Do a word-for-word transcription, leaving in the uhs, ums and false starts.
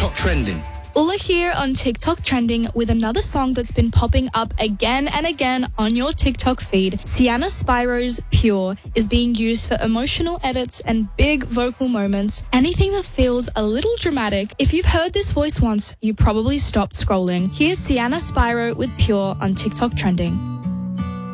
TikTok Trending. Ula here on TikTok Trending with another song that's been popping up again and again on your TikTok feed. Sienna Spiro's Pure is being used for emotional edits and big vocal moments. Anything that feels a little dramatic. If you've heard this voice once, you probably stopped scrolling. Here's Sienna Spiro with Pure on TikTok Trending.